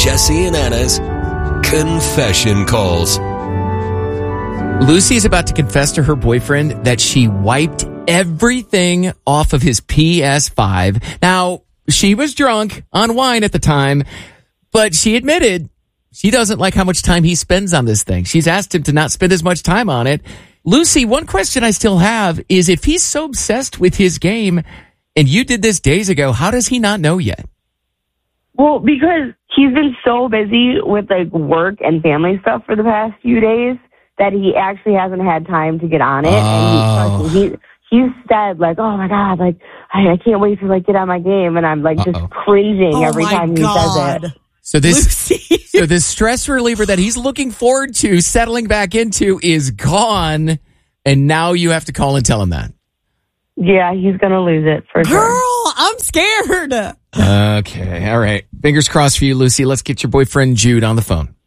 Jesse and Anna's Confession Calls. Lucy is about to confess to her boyfriend that she wiped everything off of his PS5. Now, she was drunk on wine at the time, but she admitted she doesn't like how much time he spends on this thing. She's asked him to not spend as much time on it. Lucy, one question I still have is if he's so obsessed with his game and you did this days ago, how does he not know yet? Well, because he's been so busy with like work and family stuff for the past few days that he actually hasn't had time to get on it. Oh. And he said like, oh my God, like I can't wait to like get on my game. And I'm like just cringing every time he says it. So this stress reliever that he's looking forward to settling back into is gone, and now you have to call and tell him that. Yeah, he's going to lose it for sure. Girl, I'm scared. Okay, all right. Fingers crossed for you, Lucy. Let's get your boyfriend Jude on the phone.